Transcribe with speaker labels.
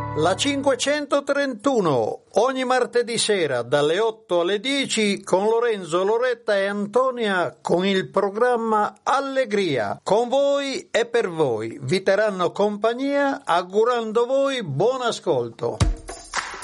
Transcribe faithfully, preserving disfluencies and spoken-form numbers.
Speaker 1: La cinquecentotrentuno, ogni martedì sera dalle otto alle dieci con Lorenzo, Loretta e Antonia con il programma Allegria. Con voi e per voi. Vi terranno compagnia augurando voi buon ascolto.